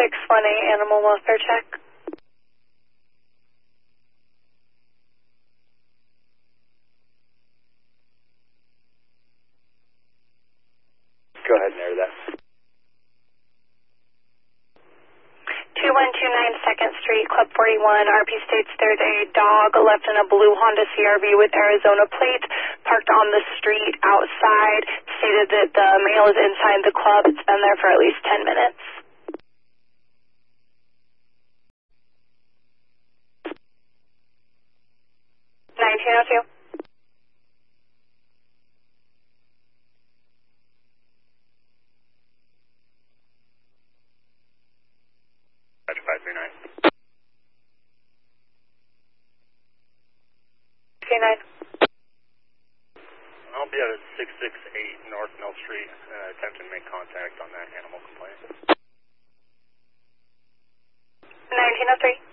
618 animal welfare check. Go ahead and air that. 2129 2nd Street, Club 41. RP states there's a dog left in a blue Honda CRV with Arizona plates parked on the street outside. Stated that the male is inside the club. It's been there for at least 10 minutes. 1902. Roger, 539. 39. I'll be at 668 North Mill Street, attempting to make contact on that animal complaint. 1903.